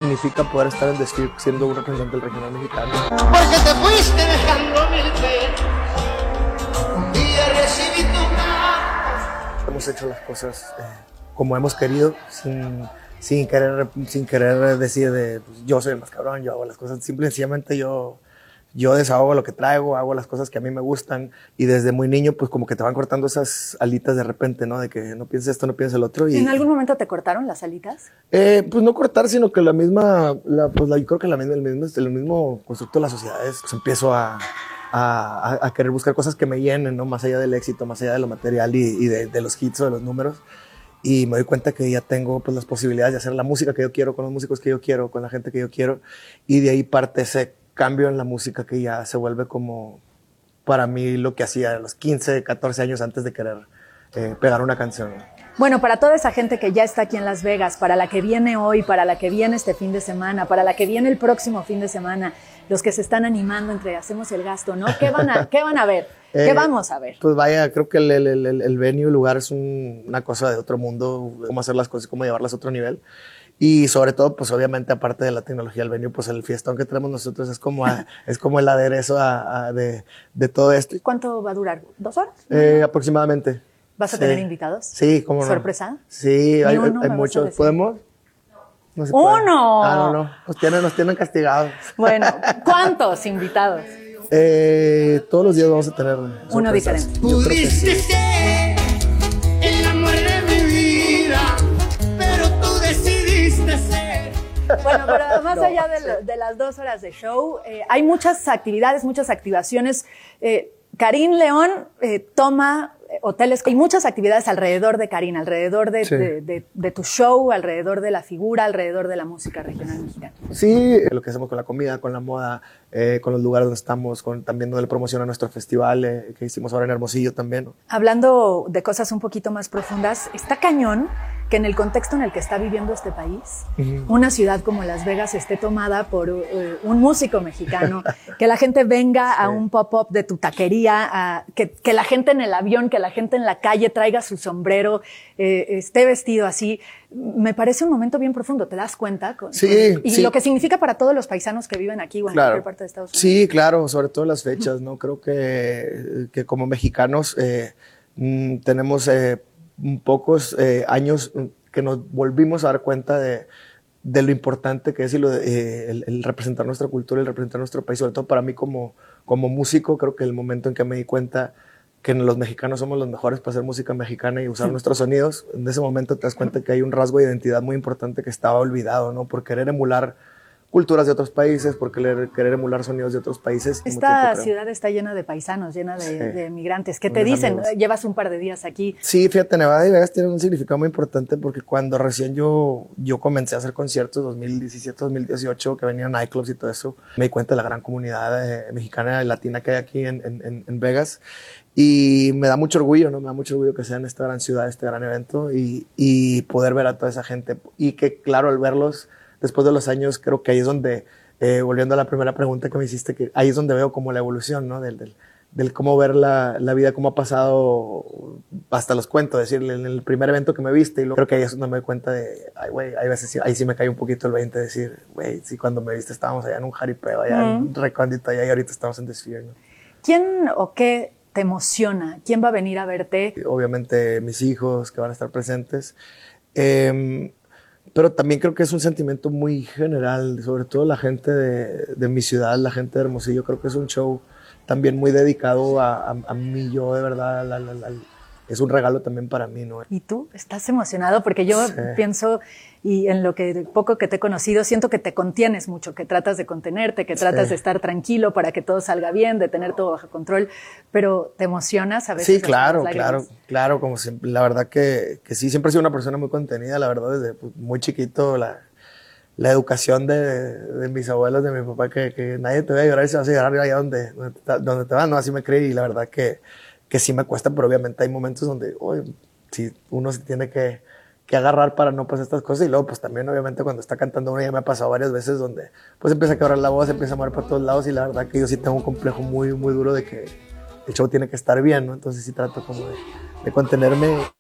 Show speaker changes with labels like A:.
A: significa poder estar en The Sphere siendo un representante del regional mexicano.
B: Porque te fuiste dejando mil penas y recibí tu mano.
A: Hemos hecho las cosas como hemos querido, sin querer decir de pues, yo soy el más cabrón, yo hago las cosas, simple y sencillamente yo desahogo lo que traigo, hago las cosas que a mí me gustan, y desde muy niño pues como que te van cortando esas alitas de repente, ¿no? De que no pienses esto, no pienses el otro. Y,
C: ¿en algún momento te cortaron las alitas?
A: Pues no cortar, sino que yo creo que el mismo constructo de la sociedad pues empiezo a querer buscar cosas que me llenen, ¿no? Más allá del éxito, más allá de lo material y de los hits o de los números. Y me doy cuenta que ya tengo pues las posibilidades de hacer la música que yo quiero, con los músicos que yo quiero, con la gente que yo quiero, y de ahí parte ese cambio en la música que ya se vuelve como para mí lo que hacía a los 15, 14 años antes de querer pegar una canción.
C: Bueno, para toda esa gente que ya está aquí en Las Vegas, para la que viene hoy, para la que viene este fin de semana, para la que viene el próximo fin de semana, los que se están animando entre hacemos el gasto, ¿no? ¿Qué van a ver? ¿Qué vamos a ver?
A: Pues vaya, creo que el venue, el lugar es una cosa de otro mundo, cómo hacer las cosas, cómo llevarlas a otro nivel. Y sobre todo, pues obviamente, aparte de la tecnología del venue, pues el fiestón que tenemos nosotros es como el aderezo de todo esto.
C: ¿Cuánto va a durar? ¿2 horas?
A: Aproximadamente.
C: ¿Vas a tener invitados?
A: Sí, cómo no.
C: ¿Sorpresa?
A: Sí, hay muchos. ¿Podemos? No se puede.
C: ¡Uno!
A: Ah, no. Nos tienen castigados.
C: Bueno, ¿cuántos invitados?
A: Todos los días vamos a tener
C: uno diferente.
B: Pudiste ser el amor de mi vida, pero tú decidiste ser.
C: Bueno, pero más allá de las 2 horas de show, hay muchas actividades, muchas activaciones. Karin León toma hoteles, hay muchas actividades alrededor de Karin, alrededor de tu show, alrededor de la figura, alrededor de la música regional mexicana.
A: Sí, lo que hacemos con la comida, con la moda, con los lugares donde estamos, también donde le promociona nuestro festival que hicimos ahora en Hermosillo también, ¿no?
C: Hablando de cosas un poquito más profundas, está cañón que en el contexto en el que está viviendo este país, una ciudad como Las Vegas esté tomada por un músico mexicano, que la gente venga a un pop-up de tu taquería, que la gente en el avión, que la gente en la calle traiga su sombrero, esté vestido así. Me parece un momento bien profundo, ¿te das cuenta? Y lo que significa para todos los paisanos que viven aquí o en cualquier parte de Estados Unidos.
A: Sí, claro, sobre todo las fechas, ¿no? Creo que como mexicanos tenemos pocos años que nos volvimos a dar cuenta de lo importante que es el representar nuestra cultura, el representar nuestro país. Sobre todo para mí como músico, creo que el momento en que me di cuenta que los mexicanos somos los mejores para hacer música mexicana y usar nuestros sonidos, en ese momento te das cuenta que hay un rasgo de identidad muy importante que estaba olvidado, ¿no? Por querer emular culturas de otros países, por querer emular sonidos de otros países.
C: Esta ciudad está llena de paisanos, llena de migrantes. ¿Qué te dicen? Amigos. Llevas un par de días aquí.
A: Sí, fíjate, Nevada y Vegas tienen un significado muy importante porque cuando recién yo comencé a hacer conciertos, 2017, 2018, que venían nightclubs y todo eso, me di cuenta de la gran comunidad mexicana y latina que hay aquí en Vegas. Y me da mucho orgullo, ¿no? Me da mucho orgullo que sea en esta gran ciudad, este gran evento y poder ver a toda esa gente. Y que, claro, al verlos después de los años, creo que ahí es donde, volviendo a la primera pregunta que me hiciste, que ahí es donde veo como la evolución, ¿no? Del cómo ver la vida, cómo ha pasado, hasta los cuentos, decirle, en el primer evento que me viste, y luego creo que ahí es donde me doy cuenta de, ay, güey, hay veces ahí sí me cae un poquito el 20, decir, güey, sí, cuando me viste estábamos allá en un jaripeo, allá en un recóndito, allá, y ahorita estamos en The Sphere, ¿no?
C: ¿Quién o qué te emociona? ¿Quién va a venir a verte?
A: Obviamente mis hijos que van a estar presentes. Pero también creo que es un sentimiento muy general, sobre todo la gente de mi ciudad, la gente de Hermosillo. Creo que es un show también muy dedicado a mí, yo de verdad, es un regalo también para mí, ¿no?
C: ¿Y tú? ¿Estás emocionado? Porque yo pienso, y en lo que poco que te he conocido, siento que te contienes mucho, que tratas de contenerte, que tratas de estar tranquilo para que todo salga bien, de tener todo bajo control, pero ¿te emocionas a veces?
A: Sí, claro, como siempre. La verdad que sí, siempre he sido una persona muy contenida, la verdad, desde muy chiquito, la educación de mis abuelos, de mi papá, que nadie te va a llorar y se va a llorar allá donde te van, ¿no? Así me creí, y la verdad que sí me cuesta, pero obviamente hay momentos donde sí, uno se tiene que agarrar para no pasar estas cosas. Y luego pues también obviamente cuando está cantando uno, ya me ha pasado varias veces donde pues empieza a quebrar la voz, empieza a mover por todos lados, y la verdad que yo sí tengo un complejo muy, muy duro de que el show tiene que estar bien, ¿no? Entonces sí trato como de contenerme.